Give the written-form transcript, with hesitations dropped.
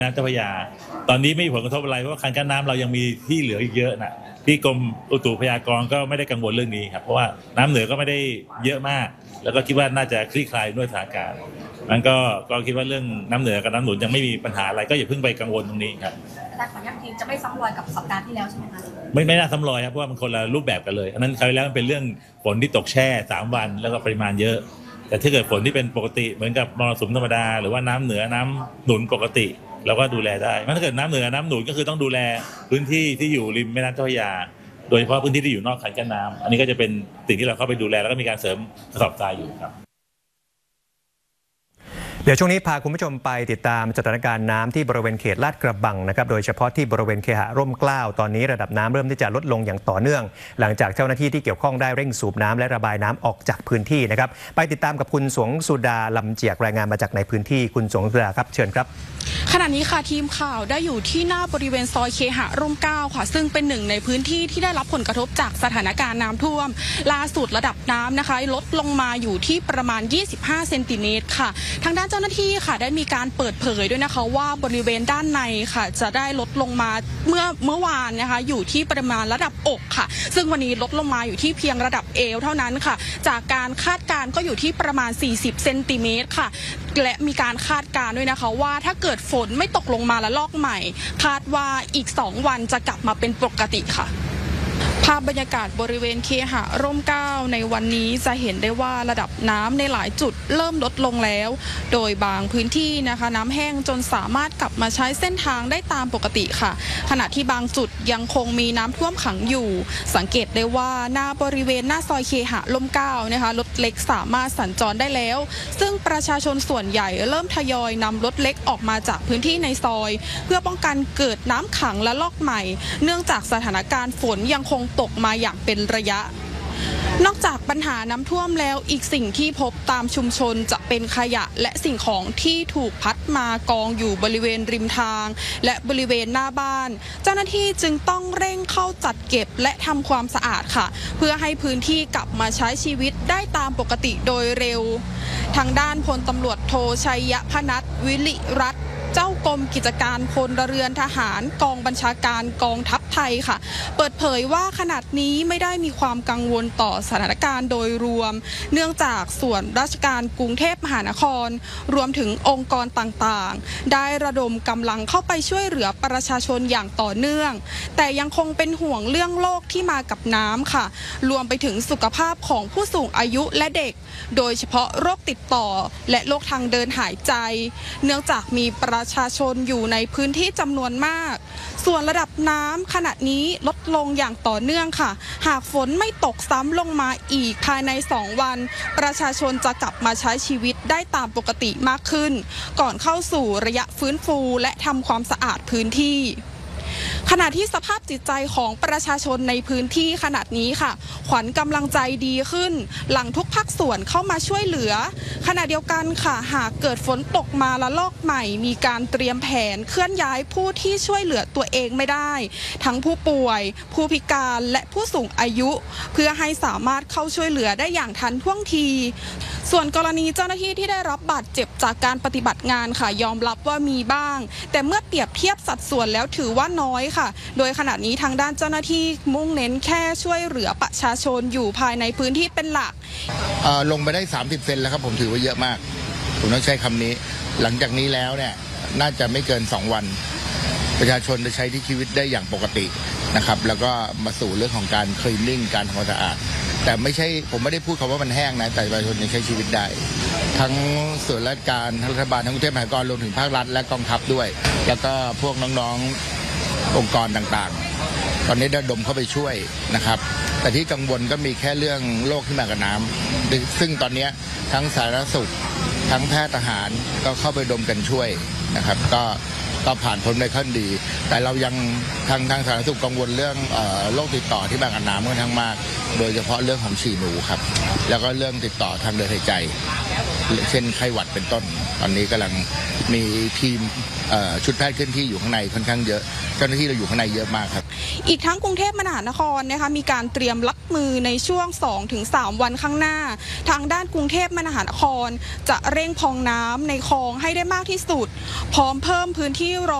น้ำเจ้าพระยาตอนนี้ไม่มีผลกระทบอะไรเพราะว่าคันกั้นน้ำเรายังมีที่เหลืออีกเยอะนะที่กรมอุตุพยากรณ์ก็ไม่ได้กังวลเรื่องนี้ครับเพราะว่าน้ำเหนือก็ไม่ได้เยอะมากแล้วก็คิดว่าน่าจะคลี่คลายด้วยสถานการณ์นั้นก็คิดว่าเรื่องน้ำเหนือกับน้ำหนุนยังไม่มีปัญหาอะไรก็อย่าเพิ่งไปกังวลตรงนี้ครับแต่ขอย้ำทีจะไม่ซ้ำรอยกับสัปดาห์ที่แล้วใช่ไหมคะไม่น่าซ้ำรอยครับเพราะว่ามันคนละรูปแบบกันเลยอันนั้นคราวที่แล้วมันเป็นเรื่องฝนที่ตกแช่3 วันแล้วก็ปริมาณเยอะแต่ถ้าเกิดฝนที่เป็นปกติเหมือนกับมรสุมธรรมดาหรือว่าน้ำเหนือน้ำหนุนปกติเราก็ดูแลได้ถ้าเกิดน้ำเหนือน้ำหนุนก็คือต้องดูแลพื้นที่ที่อยู่ริมแม่น้ำเจ้าพระยาโดยเฉพาะพื้นที่ที่อยู่นอกคันกั้นน้ำอันนี้ก็จะเป็นสิ่งที่เราเข้าไปดูแลแล้วก็มีการเสริมกระสอบทรายอยู่ครับเดี๋ยวช่วงนี้พาคุณผู้ชมไปติดตามสถานการณ์น้ำที่บริเวณเขตลาดกระบังนะครับโดยเฉพาะที่บริเวณเคหะร่มเกล้าตอนนี้ระดับน้ำเริ่มที่จะลดลงอย่างต่อเนื่องหลังจากเจ้าหน้าที่ที่เกี่ยวข้องได้เร่งสูบน้ำและระบายน้ำออกจากพื้นที่นะครับไปติดตามกับคุณสวงสุดาลำเจียกรายงานมาจากในพื้นที่คุณสวงสุดาครับเชิญครับขณะนี้ค่ะทีมข่าวได้อยู่ที่หน้าบริเวณซอยเคหะร่มเกล้าค่ะซึ่งเป็นหนึ่งในพื้นที่ที่ได้รับผลกระทบจากสถานการณ์น้ำท่วมล่าสุดระดับน้ำนะคะลดลงมาอยู่ที่ประมาณ25เซนติเมตรค่ะทางด้านเจ้าหน้าที่ค่ะได้มีการเปิดเผยด้วยนะคะว่าบริเวณด้านในค่ะจะได้ลดลงมาเมื่อวานนะคะอยู่ที่ประมาณระดับอกค่ะซึ่งวันนี้ลดลงมาอยู่ที่เพียงระดับเอวเท่านั้นค่ะจากการคาดการณ์ก็อยู่ที่ประมาณ40เซนติเมตรค่ะและมีการคาดการณ์ด้วยนะคะว่าถ้าเกิดฝนไม่ตกลงมาละลอกใหม่คาดว่าอีก2 วันจะกลับมาเป็นปกติค่ะภาพบรรยากาศบริเวณเคหะร่มเกล้าในวันนี้จะเห็นได้ว่าระดับน้ำในหลายจุดเริ่มลดลงแล้วโดยบางพื้นที่นะคะน้ำแห้งจนสามารถกลับมาใช้เส้นทางได้ตามปกติค่ะขณะที่บางจุดยังคงมีน้ำท่วมขังอยู่สังเกตได้ว่าหน้าบริเวณหน้าซอยเคหะร่มเกล้านะคะรถเล็กสามารถสัญจรได้แล้วซึ่งประชาชนส่วนใหญ่เริ่มทยอยนำรถเล็กออกมาจากพื้นที่ในซอยเพื่อป้องกันเกิดน้ำขังและลอกใหม่เนื่องจากสถานการณ์ฝนยังคงตกมาอย่างเป็นระยะนอกจากปัญหาน้ำท่วมแล้วอีกสิ่งที่พบตามชุมชนจะเป็นขยะและสิ่งของที่ถูกพัดมากองอยู่บริเวณริมทางและบริเวณหน้าบ้านเจ้าหน้าที่จึงต้องเร่งเข้าจัดเก็บและทำความสะอาดค่ะเพื่อให้พื้นที่กลับมาใช้ชีวิตได้ตามปกติโดยเร็วทางด้านพลตำรวจโทชัยพนัสวิริรัตน์เจ้ากรมกิจการพลเรือนทหารกองบัญชาการกองทัพไทยค่ะเปิดเผยว่าขณะนี้ไม่ได้มีความกังวลต่อสถานการณ์โดยรวมเนื่องจากส่วนราชการกรุงเทพมหานครรวมถึงองค์กรต่างๆได้ระดมกำลังเข้าไปช่วยเหลือประชาชนอย่างต่อเนื่องแต่ยังคงเป็นห่วงเรื่องโรคที่มากับน้ำค่ะรวมไปถึงสุขภาพของผู้สูงอายุและเด็กโดยเฉพาะโรคติดต่อและโรคทางเดินหายใจเนื่องจากมีประชาชนอยู่ในพื้นที่จำนวนมากส่วนระดับน้ำขณะนี้ลดลงอย่างต่อเนื่องค่ะหากฝนไม่ตกซ้ำลงมาอีกภายใน2 วันประชาชนจะกลับมาใช้ชีวิตได้ตามปกติมากขึ้นก่อนเข้าสู่ระยะฟื้นฟูและทำความสะอาดพื้นที่ขณะที่สภาพจิตใจของประชาชนในพื้นที่ขณะนี้ค่ะขวัญกำลังใจดีขึ้นหลังทุกภาคส่วนเข้ามาช่วยเหลือขณะเดียวกันค่ะหากเกิดฝนตกมาละลอกใหม่มีการเตรียมแผนเคลื่อนย้ายผู้ที่ช่วยเหลือตัวเองไม่ได้ทั้งผู้ป่วยผู้พิการและผู้สูงอายุเพื่อให้สามารถเข้าช่วยเหลือได้อย่างทันท่วงทีส่วนกรณีเจ้าหน้าที่ที่ได้รับบาดเจ็บจากการปฏิบัติงานค่ะยอมรับว่ามีบ้างแต่เมื่อเปรียบเทียบสัดส่วนแล้วถือว่าน้อยค่ะโดยขณะนี้ทางด้านเจ้าหน้าที่มุ่งเน้นแค่ช่วยเหลือประชาชนอยู่ภายในพื้นที่เป็นหลักลงไปได้30 เซนแล้วครับผมถือว่าเยอะมากผมต้องใช้คำนี้หลังจากนี้แล้วเนี่ยน่าจะไม่เกิน2 วันประชาชนจะใช้ที่ชีวิตได้อย่างปกตินะครับแล้วก็มาสู่เรื่องของการคลีนนิ่งการทำความสะอาดแต่ไม่ใช่ผมไม่ได้พูดคำว่ามันแห้งนะแต่ประชาชนยังใช้ชีวิตได้ทั้งส่วนราชการทั้งรัฐบาลทั้งกรุงเทพมหานครรวมถึงภาครัฐและกองทัพด้วยแล้วก็พวกน้องๆองค์กรต่างๆตอนนี้ได้ดมเข้าไปช่วยนะครับแต่ที่กังวลก็มีแค่เรื่องโรคที่มากับน้ำซึ่งตอนนี้ทั้งสาธารณสุขทั้งแพทย์ทหารก็เข้าไปดมกันช่วยนะครับก็ผ่านพ้นไปค่อนดีแต่เรายังทางสาธารณสุขกังวลเรื่องโรคติดต่อที่มากับน้ำค่อนข้างมากโดยเฉพาะเรื่องของฉี่หนูครับแล้วก็เรื่องติดต่อทางเดินหายใจเช่นไข้หวัดเป็นต้นตอนนี้กำลังมีทีมชุดแพทย์เคลื่อนที่อยู่ข้างในค่อนข้างเยอะเจ้าหน้าที่เราอยู่ข้างในเยอะมากครับอีกทั้งกรุงเทพมหานครนะคะมีการเตรียมรับมือในช่วง 2-3 วันข้างหน้าทางด้านกรุงเทพมหานครจะเร่งพองน้ำในคลองให้ได้มากที่สุดพร้อมเพิ่มพื้นที่รอง